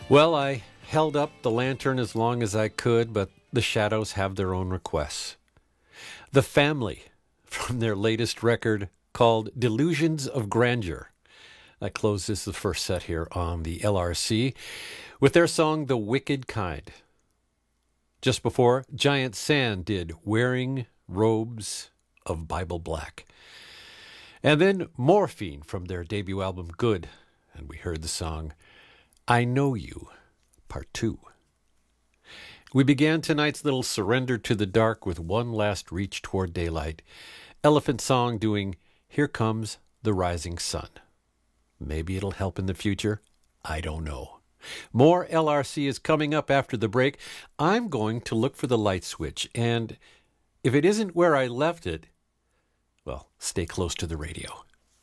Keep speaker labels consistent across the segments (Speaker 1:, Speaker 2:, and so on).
Speaker 1: Well, I held up the lantern as long as I could, but the shadows have their own requests. The Family, from their latest record called Delusions of Grandeur. I closes the first set here on the LRC with their song The Wicked Kind. Just before, Giant Sand did Wearing Robes of Bible Black. And then Morphine from their debut album Good, and we heard the song I Know You, Part 2. We began tonight's little surrender to the dark with one last reach toward daylight. Elephant Song doing Here Comes the Rising Sun. Maybe it'll help in the future. I don't know. More LRC is coming up after the break. I'm going to look for the light switch, and if it isn't where I left it, well, stay close to the radio.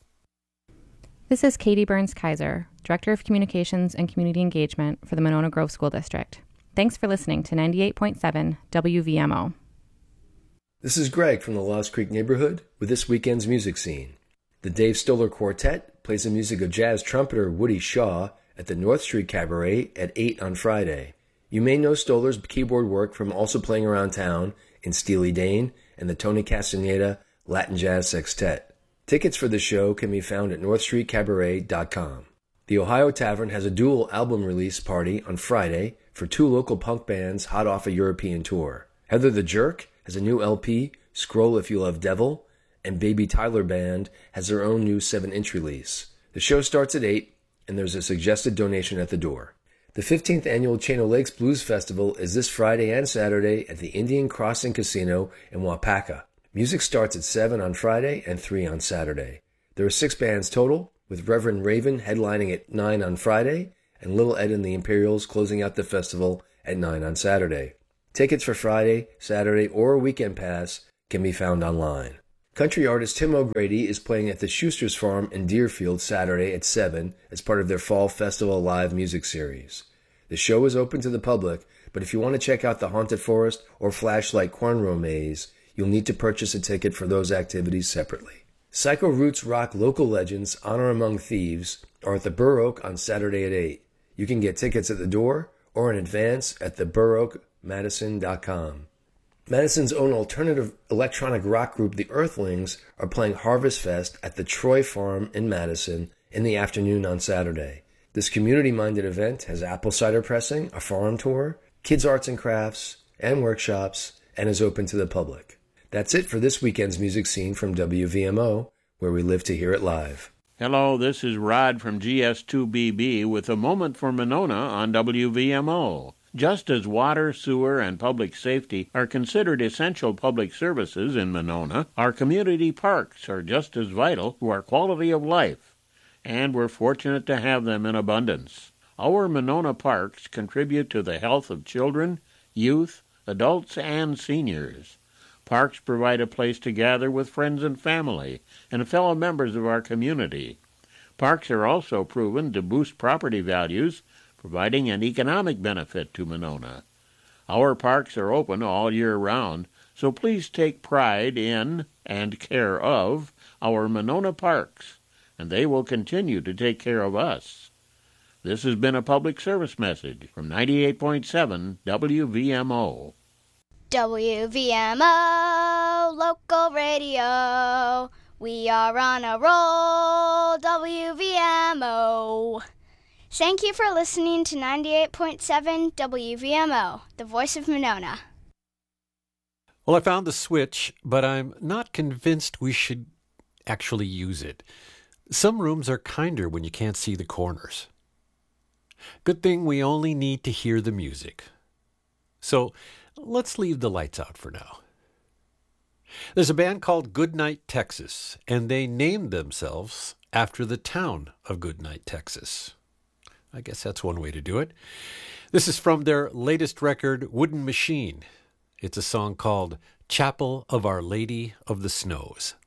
Speaker 2: This is Katie Burns-Kaiser, Director of Communications and Community Engagement for the Monona Grove School District. Thanks for listening to 98.7 WVMO.
Speaker 3: This is Greg from the Lost Creek neighborhood with this weekend's music scene. The Dave Stoller Quartet plays the music of jazz trumpeter Woody Shaw at the North Street Cabaret at 8 on Friday. You may know Stoller's keyboard work from also playing around town in Steely Dan and the Tony Castaneda Latin Jazz Sextet. Tickets for the show can be found at northstreetcabaret.com. The Ohio Tavern has a dual album release party on Friday for two local punk bands hot off a European tour. Heather the Jerk has a new LP, Scroll If You Love Devil, and Baby Tyler Band has their own new 7-inch release. The show starts at 8, and there's a suggested donation at the door. The 15th annual Chain o' Lakes Blues Festival is this Friday and Saturday at the Indian Crossing Casino in Wapaka. Music starts at 7 on Friday and 3 on Saturday. There are 6 bands total, with Reverend Raven headlining at 9 on Friday, and Little Ed and the Imperials closing out the festival at 9 on Saturday. Tickets for Friday, Saturday, or a weekend pass can be found online. Country artist Tim O'Grady is playing at the Schuster's Farm in Deerfield Saturday at 7 as part of their Fall Festival Live music series. The show is open to the public, but if you want to check out the Haunted Forest or Flashlight Cornrow Maze, you'll need to purchase a ticket for those activities separately. Psycho Roots rock local legends Honor Among Thieves are at the Bur Oak on Saturday at 8. You can get tickets at the door or in advance at theburoakmadison.com. Madison's own alternative electronic rock group, The Earthlings, are playing Harvest Fest at the Troy Farm in Madison in the afternoon on Saturday. This community-minded event has apple cider pressing, a farm tour, kids' arts and crafts, and workshops, and is open to the public. That's it for this weekend's music scene from WVMO, where we live to hear it live.
Speaker 4: Hello, this is Rod from GS2BB with a moment for Monona on WVMO. Just as water, sewer, and public safety are considered essential public services in Monona, our community parks are just as vital to our quality of life, and we're fortunate to have them in abundance. Our Monona parks contribute to the health of children, youth, adults, and seniors. Parks provide a place to gather with friends and family and fellow members of our community. Parks are also proven to boost property values, providing an economic benefit to Monona. Our parks are open all year round, so please take pride in and care of our Monona parks, and they will continue to take care of us. This has been a public service message from 98.7 WVMO.
Speaker 5: WVMO, local radio. We are on a roll, WVMO. Thank you for listening to 98.7 WVMO, the voice of Monona.
Speaker 1: Well, I found the switch, but I'm not convinced we should actually use it. Some rooms are kinder when you can't see the corners. Good thing we only need to hear the music. So let's leave the lights out for now. There's a band called Goodnight, Texas, and they named themselves after the town of Goodnight, Texas. I guess that's one way to do it. This is from their latest record, Wooden Machine. It's a song called Chapel of Our Lady of the Snows.